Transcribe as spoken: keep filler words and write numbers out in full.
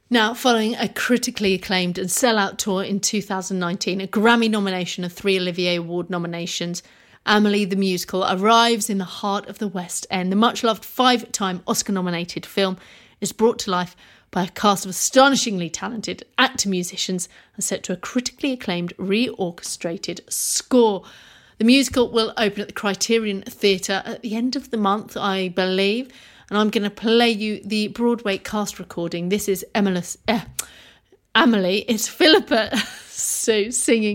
Now, following a critically acclaimed and sellout tour in two thousand nineteen, a Grammy nomination and three Olivier Award nominations, Amélie the Musical arrives in the heart of the West End. The much-loved five-time Oscar-nominated film is brought to life by a cast of astonishingly talented actor-musicians and set to a critically acclaimed reorchestrated score. The musical will open at the Criterion Theatre at the end of the month, I believe, and I'm going to play you the Broadway cast recording. This is Emily, uh, Amélie, it's Philippa Soo singing